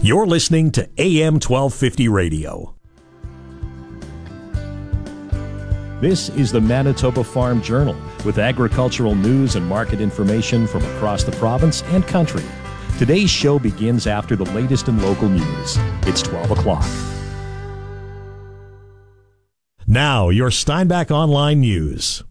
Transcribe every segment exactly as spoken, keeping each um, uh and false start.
You're listening to A M twelve fifty Radio. This is the Manitoba Farm Journal with agricultural news and market information from across the province and country. Today's show begins after the latest in local news. It's twelve o'clock. Now, your Steinbach Online News.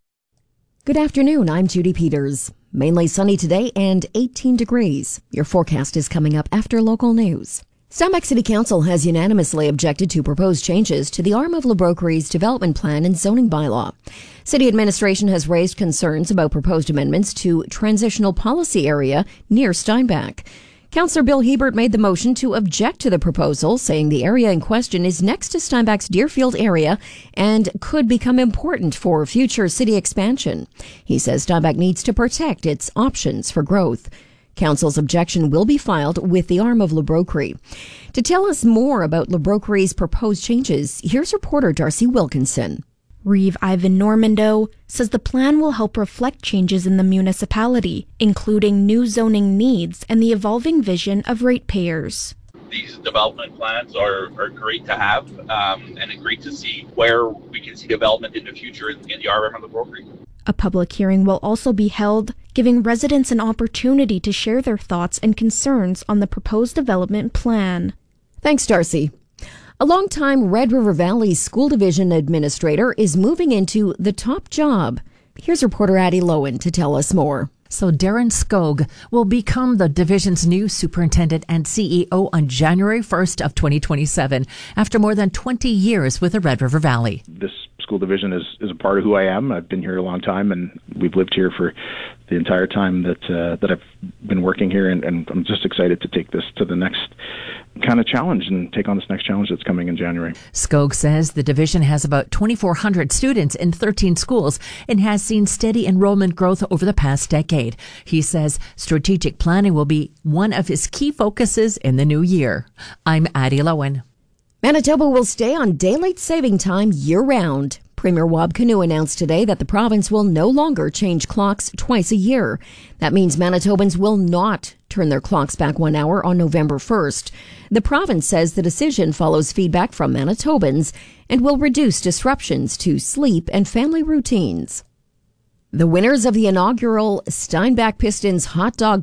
Good afternoon, I'm Judy Peters. Mainly sunny today and eighteen degrees. Your forecast is coming up after local news. Steinbach City Council has unanimously objected to proposed changes to the arm of LeBrokery's development plan and zoning bylaw. City administration has raised concerns about proposed amendments to transitional policy area near Steinbach. Councillor Bill Hebert made the motion to object to the proposal, saying the area in question is next to Steinbach's Deerfield area and could become important for future city expansion. He says Steinbach needs to protect its options for growth. Council's objection will be filed with the arm of LeBrokery. To tell us more about LeBrokery's proposed changes, here's reporter Darcy Wilkinson. Reeve Ivan Normando says the plan will help reflect changes in the municipality, including new zoning needs and the evolving vision of ratepayers. These development plans are, are great to have um, and great to see where we can see development in the future in, in the R M of LeBrokery. A public hearing will also be held, giving residents an opportunity to share their thoughts and concerns on the proposed development plan. Thanks, Darcy. A longtime Red River Valley School Division administrator is moving into the top job. Here's reporter Addie Lowen to tell us more. So Darren Skog will become the division's new superintendent and C E O on January first of twenty twenty-seven, after more than twenty years with the Red River Valley. This school division is, is a part of who I am. I've been here a long time, and we've lived here for the entire time that uh, that I've been working here, and, and I'm just excited to take this to the next kind of challenge and take on this next challenge that's coming in January. Skog says the division has about twenty-four hundred students in thirteen schools and has seen steady enrollment growth over the past decade. He says strategic planning will be one of his key focuses in the new year. I'm Addie Lowen. Manitoba will stay on daylight saving time year-round. Premier Wab Kinew announced today that the province will no longer change clocks twice a year. That means Manitobans will not turn their clocks back one hour on November first. The province says the decision follows feedback from Manitobans and will reduce disruptions to sleep and family routines. The winners of the inaugural Steinbach Pistons Hot Dog